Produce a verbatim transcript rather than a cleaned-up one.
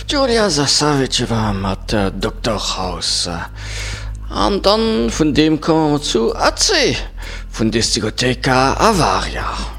Julia Sasaviceva mat äh, Doktor House. An dann vun dem kommen wir zu A C vun Diskotheka Avaria.